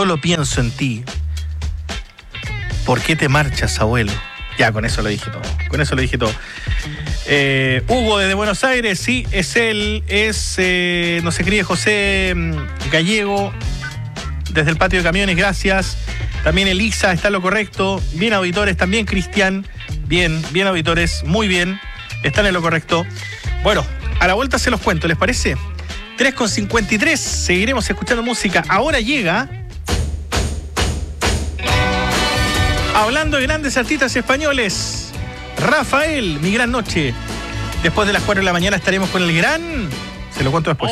Solo pienso en ti. ¿Por qué te marchas, abuelo? Ya, con eso lo dije todo. Hugo desde Buenos Aires, sí, es él. No se críe José Gallego, desde el patio de camiones, gracias. También Elisa, está en lo correcto. Bien, auditores, también Cristian. Bien, auditores, muy bien. Están en lo correcto. Bueno, a la vuelta se los cuento, ¿les parece? 3:53, seguiremos escuchando música. Ahora llega... Hablando de grandes artistas españoles, Rafael, Mi Gran Noche. Después de las 4 de la mañana estaremos con el gran... Se lo cuento después.